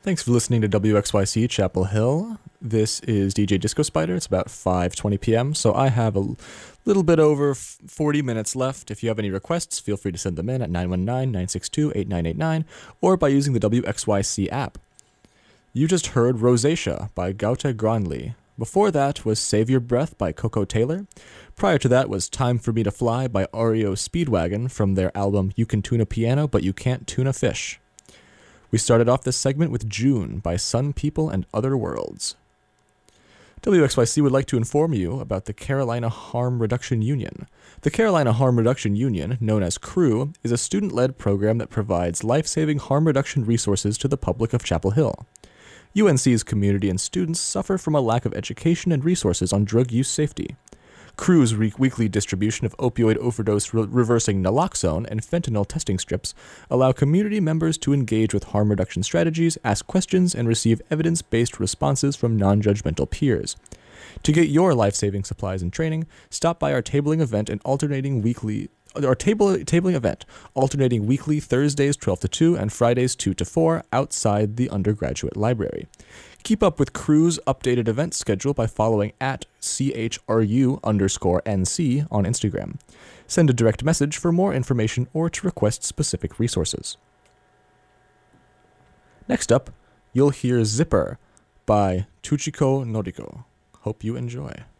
Thanks for listening to WXYC Chapel Hill. This is DJ Disco Spider. It's about 5:20 p.m., so I have a little bit over 40 minutes left. If you have any requests, feel free to send them in at 919-962-8989 or by using the WXYC app. You just heard Rosacea by Gaute Granli. Before that was Save Your Breath by Coco Taylor. Prior to that was Time for Me to Fly by REO Speedwagon from their album You Can Tune a Piano But You Can't Tune a Fish. We started off this segment with June by Sun People and Other Worlds. WXYC would like to inform you about the Carolina Harm Reduction Union. The Carolina Harm Reduction Union, known as CREW, is a student-led program that provides life-saving harm reduction resources to the public of Chapel Hill. UNC's community and students suffer from a lack of education and resources on drug use safety. CREW's weekly distribution of opioid overdose reversing naloxone and fentanyl testing strips allow community members to engage with harm reduction strategies, ask questions, and receive evidence-based responses from non-judgmental peers. To get your life-saving supplies and training, stop by our tabling event alternating weekly Thursdays 12 to 2 and Fridays 2 to 4 outside the undergraduate library. Keep up with CREW's updated event schedule by following at CHRU_NC on Instagram. Send a direct message for more information or to request specific resources. Next up, you'll hear Zipper by Tuchiko Noriko. Hope you enjoy.